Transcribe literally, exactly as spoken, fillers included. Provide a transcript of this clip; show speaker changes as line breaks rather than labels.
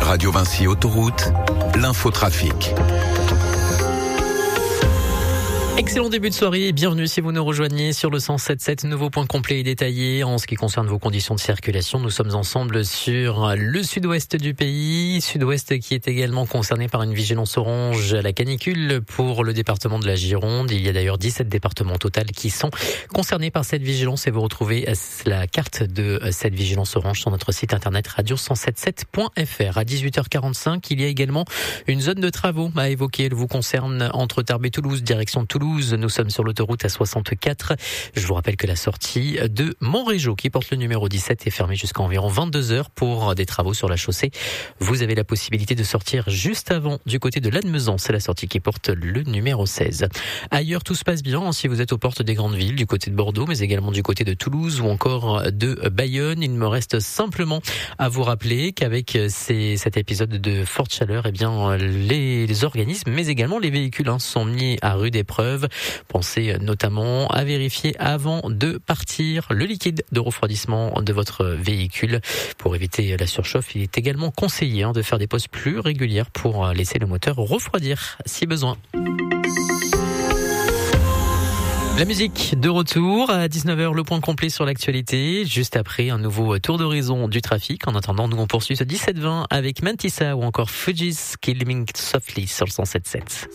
Radio Vinci Autoroute, l'infotrafic.
Excellent début de soirée et bienvenue si vous nous rejoignez sur le cent sept sept, nouveau point complet et détaillé. En ce qui concerne vos conditions de circulation, nous sommes ensemble sur le sud-ouest du pays, sud-ouest qui est également concerné par une vigilance orange à la canicule pour le département de la Gironde. Il y a d'ailleurs dix-sept départements au total qui sont concernés par cette vigilance et vous retrouvez la carte de cette vigilance orange sur notre site internet radio cent soixante-dix-sept point f r. À dix-huit heures quarante-cinq, il y a également une zone de travaux à évoquer. Elle vous concerne entre Tarbes et Toulouse, direction Toulouse. Nous sommes sur l'autoroute A soixante-quatre. Je vous rappelle que la sortie de Montrégeau, qui porte le numéro dix-sept, est fermée jusqu'à environ vingt-deux heures pour des travaux sur la chaussée. Vous avez la possibilité de sortir juste avant du côté de Lannemezan. C'est la sortie qui porte le numéro seize. Ailleurs, tout se passe bien si vous êtes aux portes des grandes villes, du côté de Bordeaux, mais également du côté de Toulouse ou encore de Bayonne. Il me reste simplement à vous rappeler qu'avec ces, cet épisode de forte chaleur, eh bien, les, les organismes, mais également les véhicules hein, sont mis à rude épreuve. Pensez notamment à vérifier avant de partir le liquide de refroidissement de votre véhicule. Pour éviter la surchauffe, il est également conseillé hein, de faire des pauses plus régulières pour laisser le moteur refroidir si besoin. La musique de retour à dix-neuf heures, le point complet sur l'actualité, juste après un nouveau tour d'horizon du trafic. En attendant, nous on poursuit ce dix-sept vingt avec Mantissa ou encore Fugees Killing Softly sur le cent sept sept.